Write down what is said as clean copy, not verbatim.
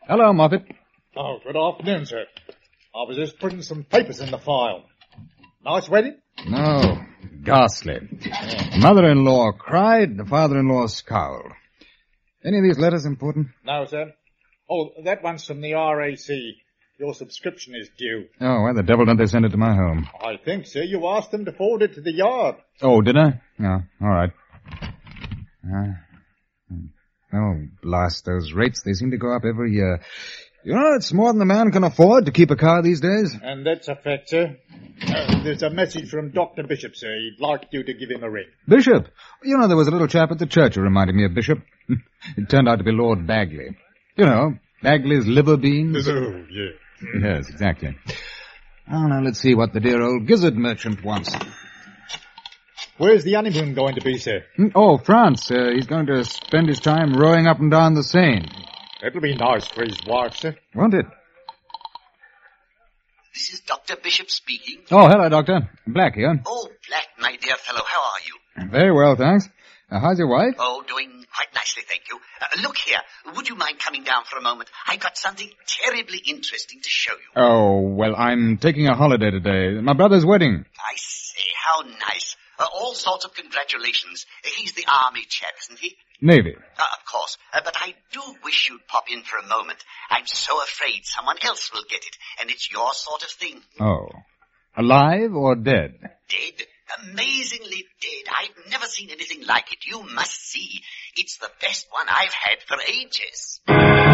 Hello, Moffat. Oh, good afternoon, sir. I was just putting some papers in the file. Nice wedding? No, ghastly. The mother-in-law cried, the father-in-law scowled. Any of these letters important? No, sir. Oh, that one's from the RAC. Your subscription is due. Oh, why the devil don't they send it to my home? I think, sir, you asked them to forward it to the yard. Oh, did I? Yeah, all right. Oh, blast those rates. They seem to go up every year. You know, it's more than a man can afford to keep a car these days. And that's a fact, sir. There's a message from Dr. Bishop, sir. He'd like you to give him a ring. Bishop? You know, there was a little chap at the church who reminded me of Bishop. It turned out to be Lord Bagley. You know, Bagley's liver beans. Oh, yeah. Yes, exactly. Oh, now let's see what the dear old gizzard merchant wants. Where's the honeymoon going to be, sir? Oh, France. He's going to spend his time rowing up and down the Seine. It'll be nice for his wife, sir. Won't it? This is Dr. Bishop speaking. Oh, hello, Doctor. Black here. Oh, Black, my dear fellow, how are you? Very well, thanks. How's your wife? Oh, doing quite nicely, thank you. Look here, would you mind coming down for a moment? I got something terribly interesting to show you. Oh, well, I'm taking a holiday today. My brother's wedding. I say, how nice. All sorts of congratulations. He's the army chap, isn't he? Navy. Of course. But I do wish you'd pop in for a moment. I'm so afraid someone else will get it, and it's your sort of thing. Oh. Alive or dead? Dead. Amazingly dead. I've never seen anything like it. You must see. It's the best one I've had for ages.